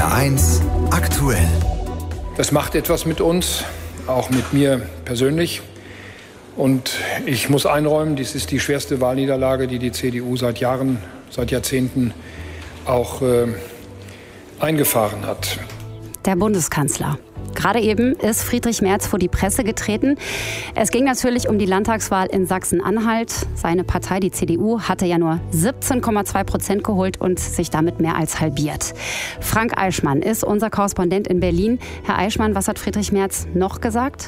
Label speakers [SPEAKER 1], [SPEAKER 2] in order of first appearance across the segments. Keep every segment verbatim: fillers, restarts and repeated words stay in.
[SPEAKER 1] R eins aktuell.
[SPEAKER 2] Das macht etwas mit uns, auch mit mir persönlich. Und ich muss einräumen, dies ist die schwerste Wahlniederlage, die die C D U seit Jahren, seit Jahrzehnten auch äh, eingefahren hat.
[SPEAKER 3] Der Bundeskanzler. Gerade eben ist Friedrich Merz vor die Presse getreten. Es ging natürlich um die Landtagswahl in Sachsen-Anhalt. Seine Partei, die C D U, hatte ja nur siebzehn Komma zwei Prozent geholt und sich damit mehr als halbiert. Frank Eichmann ist unser Korrespondent in Berlin. Herr Eichmann, was hat Friedrich Merz noch gesagt?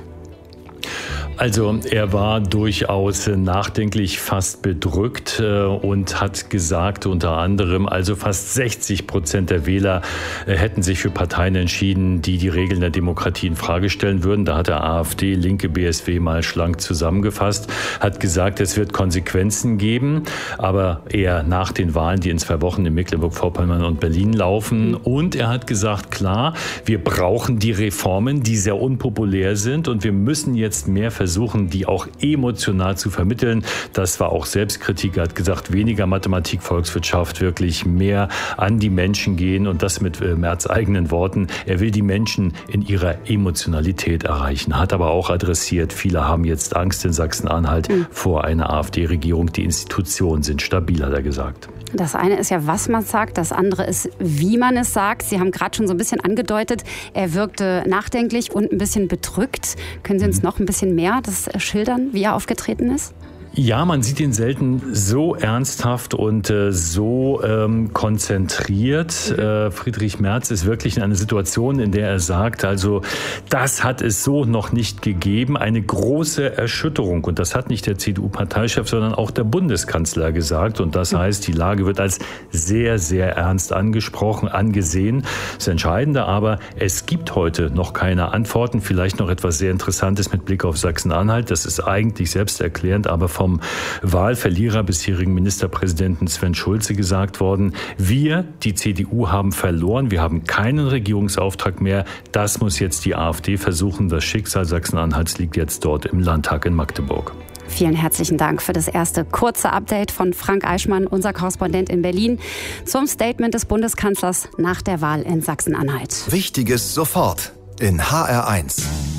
[SPEAKER 4] Also er war durchaus nachdenklich, fast bedrückt und hat gesagt unter anderem, also fast sechzig Prozent der Wähler hätten sich für Parteien entschieden, die die Regeln der Demokratie in Frage stellen würden. Da hat der AfD, linke B S W mal schlank zusammengefasst, hat gesagt, es wird Konsequenzen geben, aber eher nach den Wahlen, die in zwei Wochen in Mecklenburg-Vorpommern und Berlin laufen. Und er hat gesagt, klar, wir brauchen die Reformen, die sehr unpopulär sind und wir müssen jetzt mehr versuchen, versuchen, die auch emotional zu vermitteln. Das war auch Selbstkritik. Er hat gesagt, weniger Mathematik, Volkswirtschaft, wirklich mehr an die Menschen gehen und das mit Merz eigenen Worten. Er will die Menschen in ihrer Emotionalität erreichen. Hat aber auch adressiert, viele haben jetzt Angst in Sachsen-Anhalt mhm. vor einer AfD-Regierung. Die Institutionen sind stabil, hat er gesagt.
[SPEAKER 3] Das eine ist ja, was man sagt, das andere ist, wie man es sagt. Sie haben gerade schon so ein bisschen angedeutet, er wirkte nachdenklich und ein bisschen bedrückt. Können Sie uns noch ein bisschen mehr das schildern, wie er aufgetreten ist?
[SPEAKER 4] Ja, man sieht ihn selten so ernsthaft und äh, so ähm, konzentriert. Mhm. Äh, Friedrich Merz ist wirklich in einer Situation, in der er sagt, also das hat es so noch nicht gegeben. Eine große Erschütterung. Und das hat nicht der C D U-Parteichef, sondern auch der Bundeskanzler gesagt. Und das heißt, die Lage wird als sehr, sehr ernst angesprochen, angesehen. Das Entscheidende aber, es gibt heute noch keine Antworten. Vielleicht noch etwas sehr Interessantes mit Blick auf Sachsen-Anhalt. Das ist eigentlich selbsterklärend, aber vom Vom Wahlverlierer bisherigen Ministerpräsidenten Sven Schulze gesagt worden, wir, die C D U, haben verloren, wir haben keinen Regierungsauftrag mehr, das muss jetzt die AfD versuchen, das Schicksal Sachsen-Anhalts liegt jetzt dort im Landtag in Magdeburg.
[SPEAKER 3] Vielen herzlichen Dank für das erste kurze Update von Frank Eichmann, unser Korrespondent in Berlin, zum Statement des Bundeskanzlers nach der Wahl in Sachsen-Anhalt.
[SPEAKER 1] Wichtiges sofort in H R eins.